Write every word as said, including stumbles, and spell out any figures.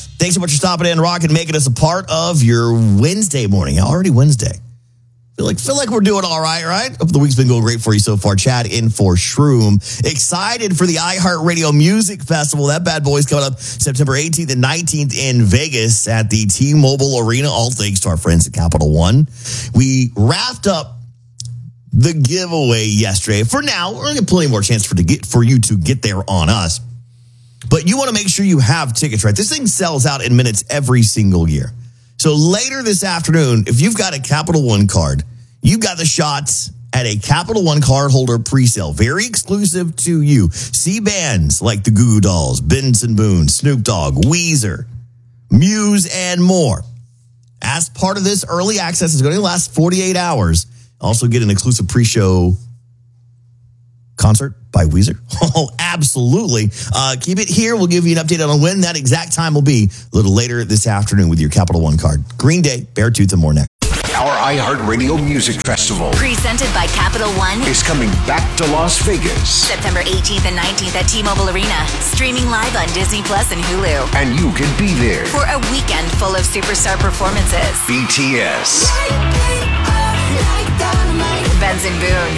Thanks so much for stopping in, Rock, and making us a part of your Wednesday morning. Already Wednesday. Feel like, feel like we're doing all right, right? Hope the week's been going great for you so far. Chad in for Shroom. Excited for the iHeartRadio Music Festival. That bad boy's coming up September eighteenth and nineteenth in Vegas at the T-Mobile Arena. All thanks to our friends at Capital One. We wrapped up the giveaway yesterday. For now, we're going to get plenty more chance for, to get, for you to get there on us. But you want to make sure you have tickets, right? This thing sells out in minutes every single year. So later this afternoon, if you've got a Capital One card, you've got the shots at a Capital One cardholder presale. Very exclusive to you. See bands like the Goo Goo Dolls, Benson Boone, Snoop Dogg, Weezer, Muse, and more. As part of this early access, it's going to last forty-eight hours. Also get an exclusive pre-show concert by Weezer. Oh, absolutely. Uh, keep it here. We'll give you an update on when that exact time will be a little later this afternoon with your Capital One card. Green Day, Beartooth, and more next. Our iHeartRadio Music Festival, presented by Capital One, is coming back to Las Vegas. September eighteenth and nineteenth at T-Mobile Arena. Streaming live on Disney Plus and Hulu. And you can be there for a weekend full of superstar performances. B T S, Benson Boone,